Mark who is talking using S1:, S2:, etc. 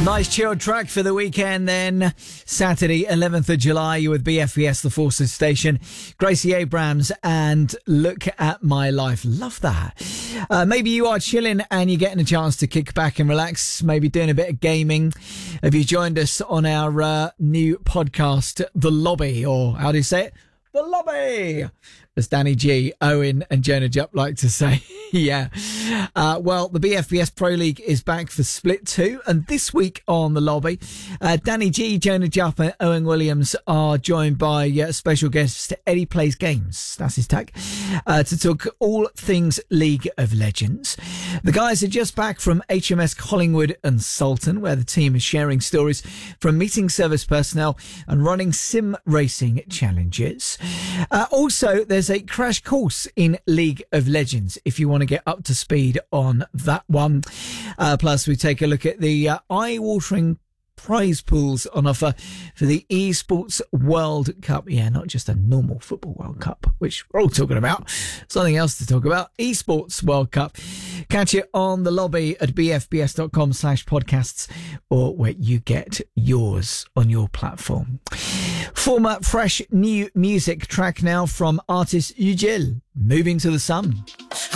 S1: Nice chilled track for the weekend then. Saturday, 11th of July, you're with BFBS, the Forces Station. Gracie Abrams and Look at My Life. Love that. Maybe you are chilling and you're getting a chance to kick back and relax, maybe doing a bit of gaming. Have you joined us on our new podcast, The Lobby, or how do you say it? The Lobby, as Danny G, Owen and Jonah Jupp like to say. Yeah. Well, the BFBS Pro League is back for Split 2. And this week on The Lobby, Danny G, Jonah Jupp and Owen Williams are joined by special guest Eddie Plays Games. That's his tag. To talk all things League of Legends. The guys are just back from HMS Collingwood and Sultan, where the team is sharing stories from meeting service personnel and running sim racing challenges. Also, there's a crash course in League of Legends if you want to get up to speed on that one. Plus, we take a look at the eye-watering prize pools on offer for the Esports World Cup. Yeah, not just a normal football World Cup, which we're all talking about. Something else to talk about. Esports World Cup. Catch it on The Lobby at bfbs.com/podcasts or where you get yours on your platform. Former fresh new music track now from artist Ugil, Moving to the Sun.